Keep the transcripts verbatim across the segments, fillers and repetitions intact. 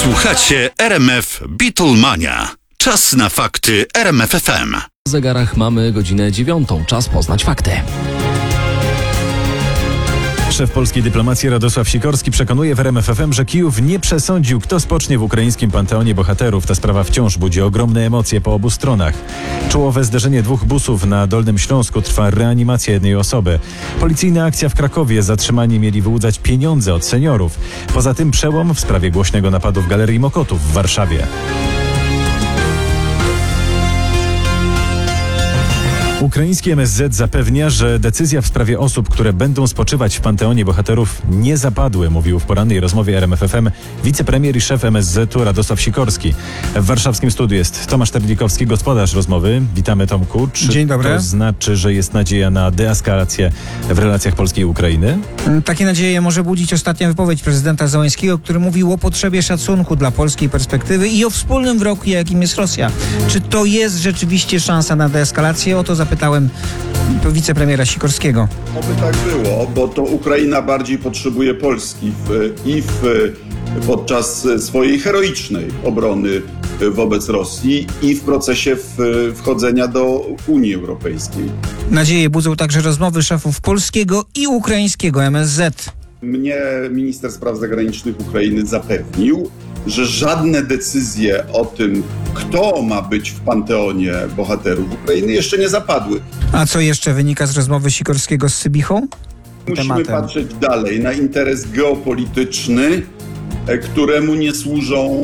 Słuchacie R M F Beatlemania. Czas na fakty R M F F M. W zegarach mamy godzinę dziewiątą. Czas poznać fakty. Szef polskiej dyplomacji Radosław Sikorski przekonuje w R M F F M, że Kijów nie przesądził, kto spocznie w ukraińskim panteonie bohaterów. Ta sprawa wciąż budzi ogromne emocje po obu stronach. Czołowe zderzenie dwóch busów na Dolnym Śląsku, trwa reanimacja jednej osoby. Policyjna akcja w Krakowie, zatrzymani mieli wyłudzać pieniądze od seniorów. Poza tym przełom w sprawie głośnego napadu w Galerii Mokotów w Warszawie. Ukraiński M S Z zapewnia, że decyzja w sprawie osób, które będą spoczywać w Panteonie Bohaterów, nie zapadły, mówił w porannej rozmowie R M F F M wicepremier i szef M S Z-u Radosław Sikorski. W warszawskim studiu jest Tomasz Terlikowski, gospodarz rozmowy. Witamy, Tomku. Czy Dzień dobry. To znaczy, że jest nadzieja na deeskalację w relacjach Polski i Ukrainy? Takie nadzieje może budzić ostatnia wypowiedź prezydenta Zełenskiego, który mówił o potrzebie szacunku dla polskiej perspektywy i o wspólnym wrogu, jakim jest Rosja. Czy to jest rzeczywiście szansa na deeskalację? O to zapytałem wicepremiera Sikorskiego. Oby tak było, bo to Ukraina bardziej potrzebuje Polski w, i w, podczas swojej heroicznej obrony wobec Rosji i w procesie w, wchodzenia do Unii Europejskiej. Nadzieję budzą także rozmowy szefów polskiego i ukraińskiego M S Z. Mnie minister spraw zagranicznych Ukrainy zapewnił, że żadne decyzje o tym, kto ma być w panteonie bohaterów Ukrainy, jeszcze nie zapadły. A co jeszcze wynika z rozmowy Sikorskiego z Sybichą? Musimy Tematem. patrzeć dalej na interes geopolityczny, któremu nie służą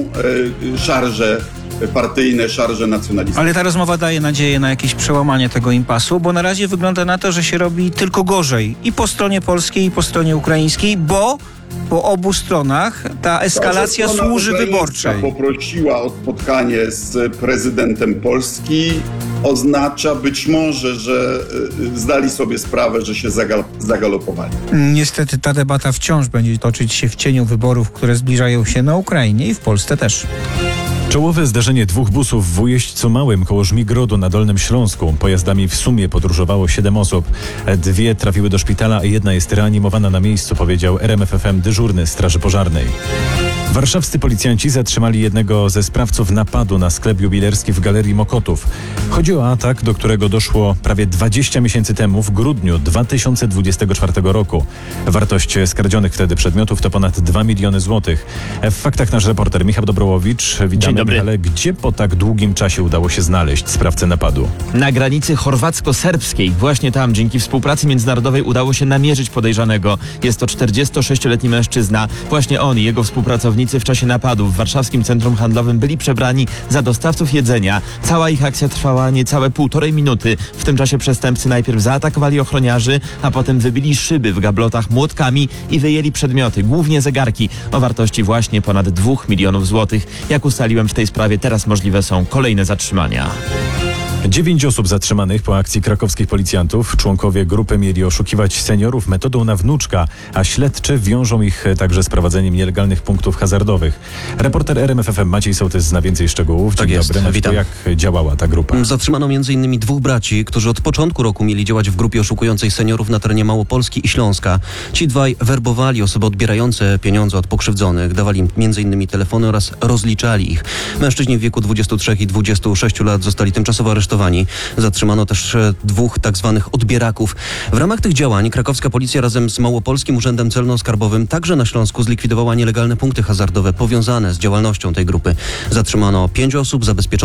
szarże partyjne, szarże nacjonalistyczne. Ale ta rozmowa daje nadzieję na jakieś przełamanie tego impasu, bo na razie wygląda na to, że się robi tylko gorzej i po stronie polskiej, i po stronie ukraińskiej, bo po obu stronach ta eskalacja służy wyborczej. Poprosiła o spotkanie z prezydentem Polski. Oznacza być może, że zdali sobie sprawę, że się zagal- zagalopowali. Niestety ta debata wciąż będzie toczyć się w cieniu wyborów, które zbliżają się na Ukrainie i w Polsce też. Czołowe zderzenie dwóch busów w Ujeźdźcu Małym koło Żmigrodu na Dolnym Śląsku. Pojazdami w sumie podróżowało siedem osób. Dwie trafiły do szpitala, a jedna jest reanimowana na miejscu, powiedział R M F F M dyżurny Straży Pożarnej. Warszawscy policjanci zatrzymali jednego ze sprawców napadu na sklep jubilerski w Galerii Mokotów. Chodzi o atak, do którego doszło prawie dwadzieścia miesięcy temu, w grudniu dwa tysiące dwudziestego czwartego roku. Wartość skradzionych wtedy przedmiotów to ponad dwa miliony złotych. W faktach nasz reporter Michał Dobrołowicz. Witamy, ale gdzie po tak długim czasie udało się znaleźć sprawcę napadu? Na granicy chorwacko-serbskiej. Właśnie tam, dzięki współpracy międzynarodowej, udało się namierzyć podejrzanego. Jest to czterdziestosześcioletni mężczyzna. Właśnie on i jego współpracownicy w czasie napadu w warszawskim centrum handlowym byli przebrani za dostawców jedzenia. Cała ich akcja trwała niecałe półtorej minuty. W tym czasie przestępcy najpierw zaatakowali ochroniarzy, a potem wybili szyby w gablotach młotkami i wyjęli przedmioty, głównie zegarki, o wartości właśnie ponad dwóch milionów złotych. Jak ustaliłem w tej sprawie, teraz możliwe są kolejne zatrzymania. Dziewięć osób zatrzymanych po akcji krakowskich policjantów. Członkowie grupy mieli oszukiwać seniorów metodą na wnuczka, a śledczy wiążą ich także z prowadzeniem nielegalnych punktów hazardowych. Reporter R M F F M Maciej Sołtys zna więcej szczegółów. Dzień Tak jest, dobry. witam. Jak działała ta grupa? Zatrzymano między innymi dwóch braci, którzy od początku roku mieli działać w grupie oszukującej seniorów na terenie Małopolski i Śląska. Ci dwaj werbowali osoby odbierające pieniądze od pokrzywdzonych, dawali im między innymi telefony oraz rozliczali ich. Mężczyźni w wieku dwudziestu trzech i dwudziestu sześciu lat zostali tymczasowo aresztowani. Zatrzymano też dwóch tak zwanych odbieraków. W ramach tych działań krakowska policja razem z Małopolskim Urzędem Celno-Skarbowym także na Śląsku zlikwidowała nielegalne punkty hazardowe powiązane z działalnością tej grupy. Zatrzymano pięć osób, zabezpieczono